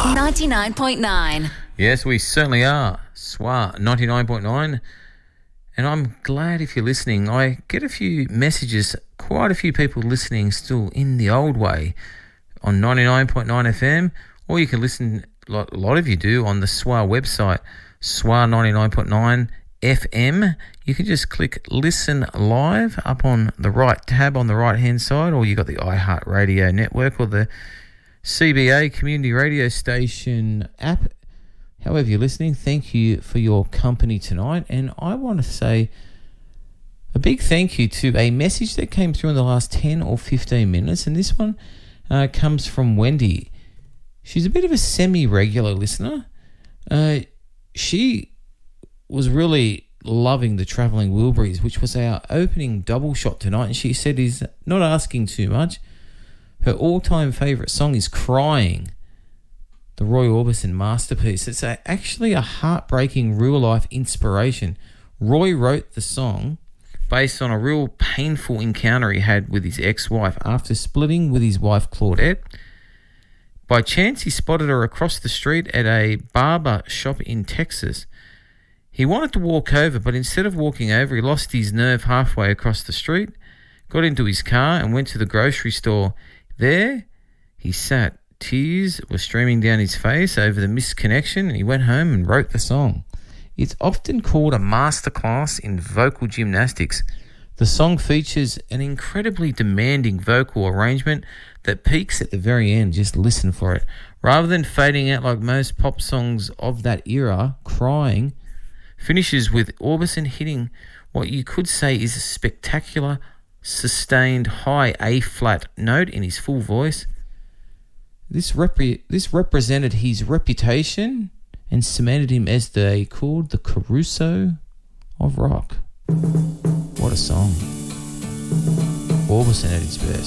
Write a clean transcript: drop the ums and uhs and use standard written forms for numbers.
99.9. Yes, we certainly are. SWA 99.9. And I'm glad if you're listening. I get a few messages, quite a few people listening still in the old way on 99.9 FM, or you can listen, like a lot of you do, on the SWA website, SWA 99.9 FM. You can just click Listen Live up on the right tab on the right-hand side, or you got the iHeartRadio network or the CBA community radio station app. However you're listening, thank you for your company tonight. And I want to say a big thank you to a message that came through in the last 10 or 15 minutes. And this one comes from Wendy. She's a bit of a semi-regular listener. She was really loving the Travelling Wilburys, which was our opening double shot tonight. And she said he's not asking too much. Her all-time favourite song is Crying, the Roy Orbison masterpiece. It's actually a heartbreaking real-life inspiration. Roy wrote the song based on a real painful encounter he had with his ex-wife after splitting with his wife Claudette. By chance, he spotted her across the street at a barber shop in Texas. He wanted to walk over, but instead of walking over, he lost his nerve halfway across the street, got into his car and went to the grocery store. There, he sat. Tears were streaming down his face over the missed connection, and he went home and wrote the song. It's often called a masterclass in vocal gymnastics. The song features an incredibly demanding vocal arrangement that peaks at the very end. Just listen for it. Rather than fading out like most pop songs of that era, Crying finishes with Orbison hitting what you could say is a spectacular, sustained high A-flat note in his full voice. This represented his reputation and cemented him as they called the Caruso of rock. What a song. Orbison at his best.